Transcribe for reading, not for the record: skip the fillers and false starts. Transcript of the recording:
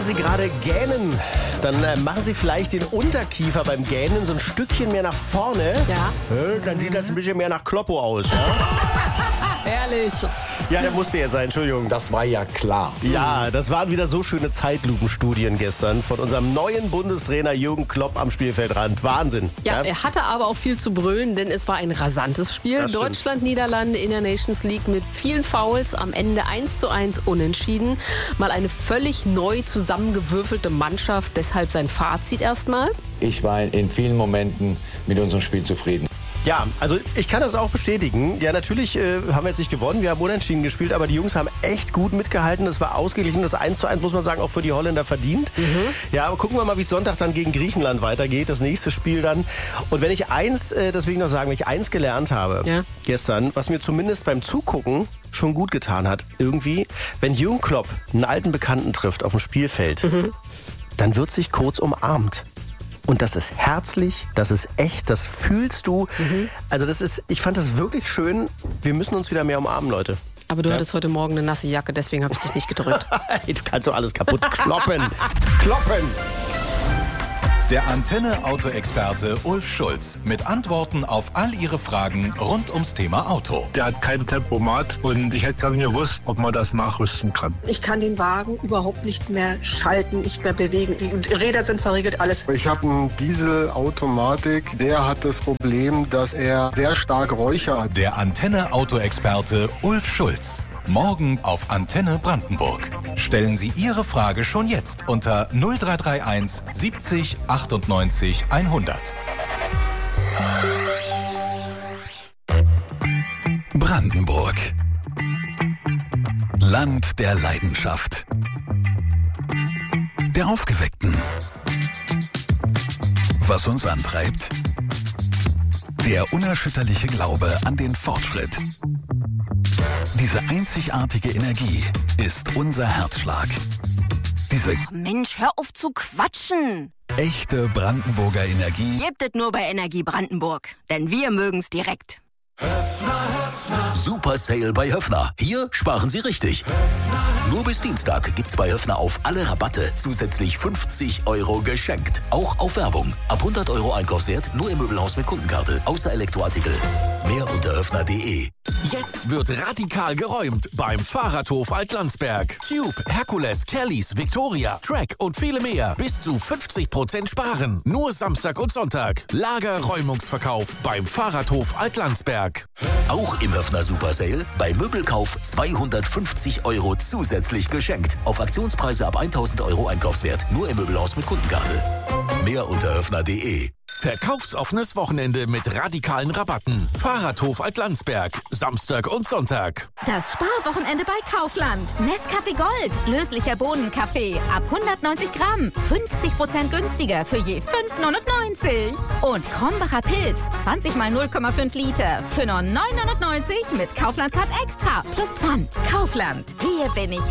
Sie gerade gähnen, dann machen Sie vielleicht den Unterkiefer beim Gähnen so ein Stückchen mehr nach vorne. Ja. Dann sieht das ein bisschen mehr nach Kloppo aus. Ja? Ehrlich. Ja, der musste jetzt sein, Entschuldigung. Das war ja klar. Ja, das waren wieder so schöne Zeitlupenstudien gestern von unserem neuen Bundestrainer Jürgen Klopp am Spielfeldrand. Wahnsinn. Ja, er hatte aber auch viel zu brüllen, denn es war ein rasantes Spiel. Das stimmt. Deutschland, Niederlande in der Nations League mit vielen Fouls, am Ende 1:1 unentschieden. Mal eine völlig neu zusammengewürfelte Mannschaft, deshalb sein Fazit erstmal. Ich war in vielen Momenten mit unserem Spiel zufrieden. Ja, also ich kann das auch bestätigen. Ja, natürlich haben wir jetzt nicht gewonnen, wir haben unentschieden gespielt, aber die Jungs haben echt gut mitgehalten. Das war ausgeglichen, das 1:1 muss man sagen, auch für die Holländer verdient. Ja, aber gucken wir mal, wie es Sonntag dann gegen Griechenland weitergeht, das nächste Spiel dann. Und wenn ich eins, das will ich noch sagen, wenn ich eins gelernt habe gestern, was mir zumindest beim Zugucken schon gut getan hat, irgendwie, wenn Jürgen Klopp einen alten Bekannten trifft auf dem Spielfeld, dann wird sich kurz umarmt. Und das ist herzlich, das ist echt, das fühlst du. Also ich fand das wirklich schön. Wir müssen uns wieder mehr umarmen, Leute. Aber du hattest heute Morgen eine nasse Jacke, deswegen habe ich dich nicht gedrückt. Hey, du kannst doch alles kaputt kloppen. Kloppen. Der Antenne-Auto-Experte Ulf Schulz mit Antworten auf all Ihre Fragen rund ums Thema Auto. Der hat kein Tempomat und ich hätte gar nicht gewusst, ob man das nachrüsten kann. Ich kann den Wagen überhaupt nicht mehr schalten, nicht mehr bewegen. Die Räder sind verriegelt, alles. Ich habe einen Dieselautomatik, der hat das Problem, dass er sehr stark Räucher hat. Der Antenne-Auto-Experte Ulf Schulz. Morgen auf Antenne Brandenburg. Stellen Sie Ihre Frage schon jetzt unter 0331 70 98 100. Brandenburg. Land der Leidenschaft. Der Aufgeweckten. Was uns antreibt? Der unerschütterliche Glaube an den Fortschritt. Diese einzigartige Energie ist unser Herzschlag. Diese Mensch, hör auf zu quatschen. echte Brandenburger Energie. Gebt es nur bei Energie Brandenburg, denn wir mögen's direkt. Super Sale bei Höffner. Hier sparen Sie richtig. Nur bis Dienstag gibt's bei Höffner auf alle Rabatte zusätzlich 50 € geschenkt. Auch auf Werbung. Ab 100 € Einkaufswert nur im Möbelhaus mit Kundenkarte. Außer Elektroartikel. Mehr unter höffner.de. Jetzt wird radikal geräumt beim Fahrradhof Altlandsberg. Cube, Herkules, Kellys, Victoria, Track und viele mehr. Bis zu 50% sparen. Nur Samstag und Sonntag. Lagerräumungsverkauf beim Fahrradhof Altlandsberg. Auch im Höffner Super Sale. Bei Möbelkauf 250 € zusätzlich geschenkt. Auf Aktionspreise ab 1000 € Einkaufswert. Nur im Möbelhaus mit Kundenkarte. Mehr unter höffner.de. Verkaufsoffenes Wochenende mit radikalen Rabatten. Fahrradhof Altlandsberg. Samstag und Sonntag. Das Sparwochenende bei Kaufland. Nescafé Gold. Löslicher Bohnenkaffee. Ab 190 Gramm. 50% günstiger für je 5,99. Und Krombacher Pilz. 20 mal 0,5 Liter. Für nur 9,99 mit Kaufland Card Extra. Plus Pfand. Kaufland. Hier bin ich